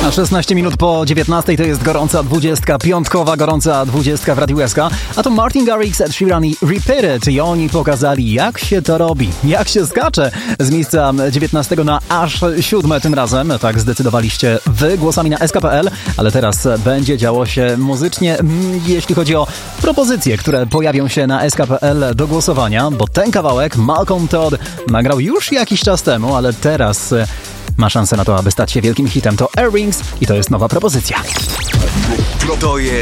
A 16 minut po 19 to jest gorąca 20, piątkowa gorąca 20 w Radiu SK. A to Martin Garrix, Ed Sheeran i Repeat It. I oni pokazali, jak się to robi, jak się skacze z miejsca 19 na aż 7 tym razem. Tak zdecydowaliście wy głosami na sk.pl, ale teraz będzie działo się muzycznie, jeśli chodzi o propozycje, które pojawią się na sk.pl do głosowania, bo ten kawałek Malcolm Todd nagrał już jakiś czas temu, ale teraz ma szansę na to, aby stać się wielkim hitem. To Earrings i to jest nowa propozycja. To jest